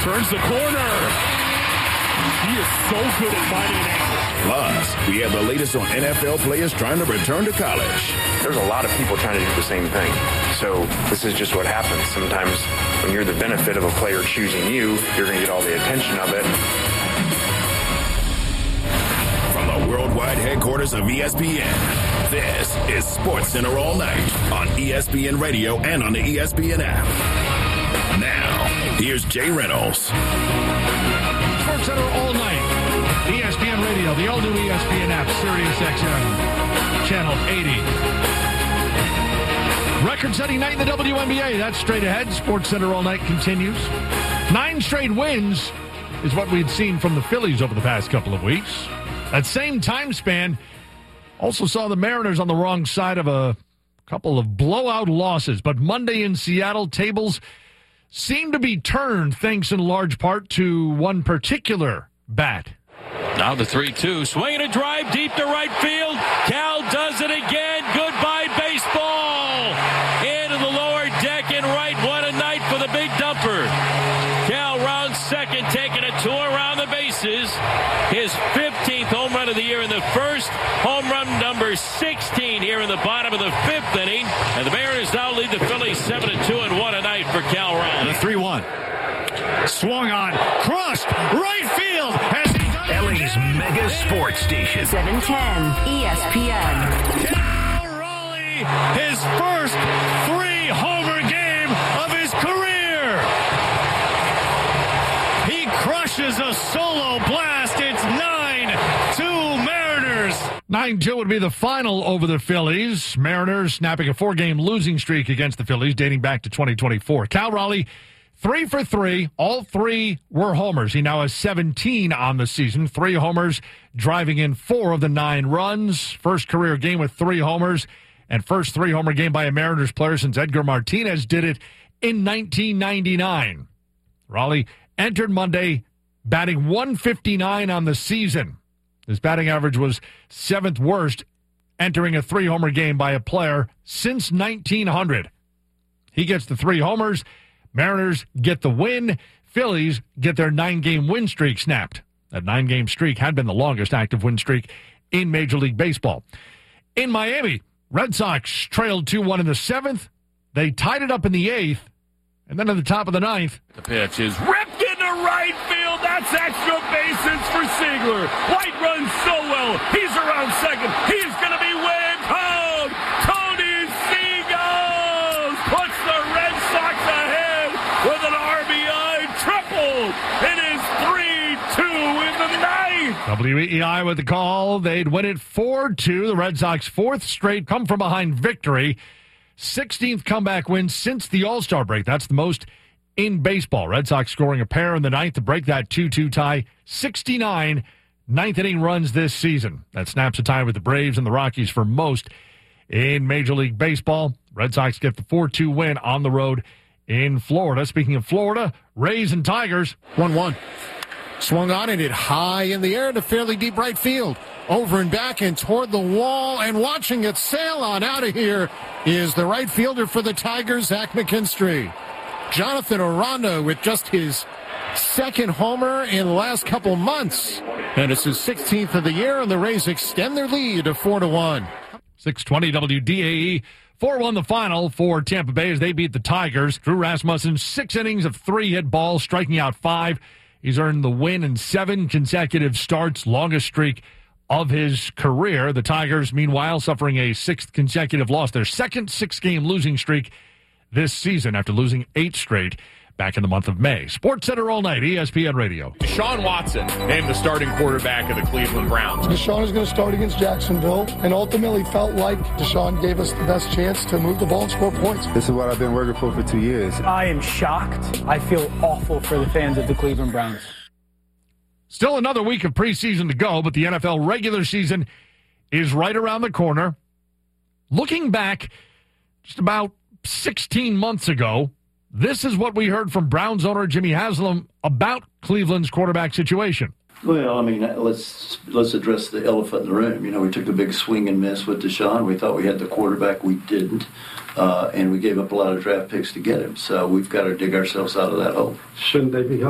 Turns the corner. He is so good at finding an angle. Plus, we have the latest on NFL players trying to return to college. There's a lot of people trying to do the same thing. So this is just what happens. Sometimes when you're the benefit of a player choosing you, you're going to get all the attention of it. From the worldwide headquarters of ESPN, this is SportsCenter All Night on ESPN Radio and on the ESPN app. Now, here's Jay Reynolds. SportsCenter All Night, ESPN Radio, the all-new ESPN app, Sirius XM, Channel 80. Record-setting night in the WNBA. That's straight ahead. SportsCenter All Night continues. 9 straight wins is what we'd seen from the Phillies over the past couple of weeks. That same time span also saw the Mariners on the wrong side of a couple of blowout losses. But Monday in Seattle, tables seem to be turned thanks in large part to one particular bat. Now the 3-2. Swinging a drive deep to right field. Cal does it again. Goodbye, baseball. Into the lower deck and right. What a night for the big dumper. Cal rounds second, taking a tour around the bases. His 15th home run of the year in the first. Home run number 16 here in the bottom of the 5th inning. And the Mariners now lead the Phillies 7-2, and what a night for Cal Raleigh. The 3-1. Swung on. Crushed. Right field. Has he done LA's mega sports station. 710 ESPN. Cal Raleigh, his first 3-homer game of his career. He crushes a solo blast. It's 9-2 Mariners. 9-2 would be the final over the Phillies. Mariners snapping a 4-game losing streak against the Phillies dating back to 2024. Cal Raleigh, 3 for 3. All 3 were homers. He now has 17 on the season. 3 homers, driving in 4 of the 9 runs. First career game with 3 homers, and first 3-homer game by a Mariners player since Edgar Martinez did it in 1999. Raleigh entered Monday batting .159 on the season. His batting average was 7th worst, entering a 3-homer game by a player since 1900. He gets the 3 homers. Mariners get the win. Phillies get their 9-game win streak snapped. That 9-game streak had been the longest active win streak in Major League Baseball. In Miami, Red Sox trailed 2-1 in the 7th. They tied it up in the 8th. And then at the top of the 9th, The pitch is Ripped into right field. That's extra bases for Ziegler. White runs so well. He's around second. He's going to be waved home. Tony Seagulls puts the Red Sox ahead with an RBI triple. It is 3-2 in the ninth. WEEI with the call. They'd win it 4-2. The Red Sox 4th straight come-from-behind victory. 16th comeback win since the All-Star break. That's the most in baseball. Red Sox scoring a pair in the 9th to break that 2-2 tie. 69 ninth-inning runs this season. That snaps a tie with the Braves and the Rockies for most in Major League Baseball. Red Sox get the 4-2 win on the road in Florida. Speaking of Florida, Rays and Tigers. 1-1. Swung on and hit high in the air to fairly deep right field. Over and back and toward the wall, and watching it sail on out of here is the right fielder for the Tigers, Zach McKinstry. Jonathan Aranda with just his 2nd homer in the last couple months. And it's his 16th of the year, and the Rays extend their lead to 4-1. 620 WDAE. 4-1 the final for Tampa Bay as they beat the Tigers. Drew Rasmussen, 6 innings of 3 hit balls, striking out 5. He's earned the win in 7 consecutive starts, longest streak of his career. The Tigers, meanwhile, suffering a 6th consecutive loss, their 2nd 6-game losing streak this season after losing 8 straight back in the month of May. SportsCenter All Night, ESPN Radio. Deshaun Watson named the starting quarterback of the Cleveland Browns. Deshaun is going to start against Jacksonville, and ultimately felt like Deshaun gave us the best chance to move the ball and score points. This is what I've been working for 2 years. I am shocked. I feel awful for the fans of the Cleveland Browns. Still another week of preseason to go, but the NFL regular season is right around the corner. Looking back just about 16 months ago, this is what we heard from Browns owner Jimmy Haslam about Cleveland's quarterback situation. Well, I mean, let's address the elephant in the room. You know, we took a big swing and miss with Deshaun. We thought we had the quarterback. We didn't. And we gave up a lot of draft picks to get him. So we've got to dig ourselves out of that hole. Shouldn't they be